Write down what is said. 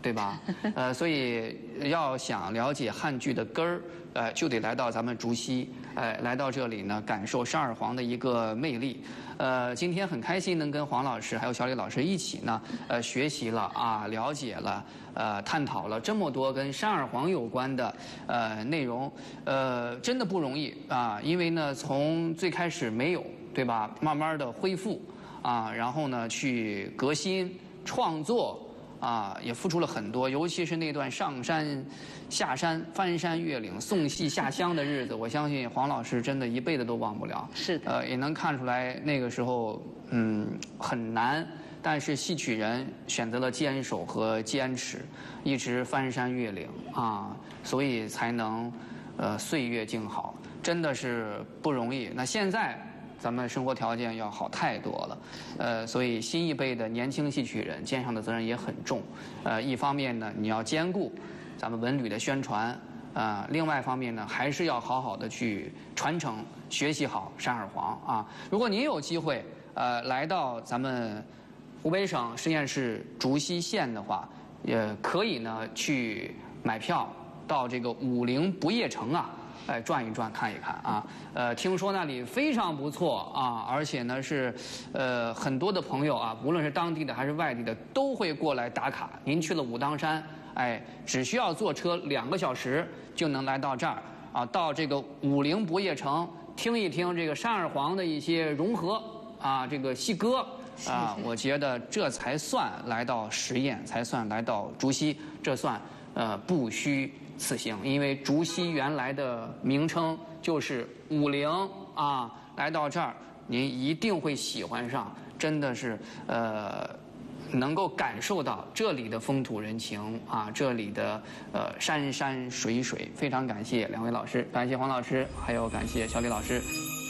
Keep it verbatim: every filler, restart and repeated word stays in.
对吧？呃，所以要想了解汉剧的根儿，呃，就得来到咱们竹溪，呃，来到这里呢，感受山二黄的一个魅力。呃，今天很开心能跟黄老师还有小李老师一起呢，呃，学习了啊，了解了，呃，探讨了这么多跟山二黄有关的呃内容，呃，真的不容易啊，因为呢，从最开始没有，对吧？慢慢的恢复啊，然后呢，去革新创作。啊，也付出了很多，尤其是那段上山、下山、翻山越岭、送戏下乡的日子，我相信黄老师真的一辈子都忘不了。 是的， 呃，也能看出来那个时候，嗯，很难，但是戏曲人选择了坚守和坚持，一直翻山越岭啊，所以才能呃岁月静好，真的是不容易。那现在。咱们生活条件要好太多了，呃，所以新一辈的年轻戏曲人肩上的责任也很重，呃，一方面呢，你要兼顾咱们文旅的宣传，啊、呃，另外一方面呢，还是要好好的去传承、学习好山二黄啊。如果您有机会，呃，来到咱们湖北省十堰市竹溪县的话，也可以呢去买票到这个武陵不夜城啊。哎，转一转，看一看啊！呃，听说那里非常不错啊，而且呢是，呃，很多的朋友啊，无论是当地的还是外地的，都会过来打卡。您去了武当山，哎，只需要坐车两个小时就能来到这儿啊，到这个武陵不夜城听一听这个山二黄的一些融合啊，这个戏歌啊，我觉得这才算来到十堰，才算来到竹溪，这算呃不虚此行，因为竹溪原来的名称就是武陵啊，来到这儿您一定会喜欢上，真的是呃能够感受到这里的风土人情啊，这里的呃山山水水。非常感谢两位老师，感谢黄老师，还有感谢小李老师。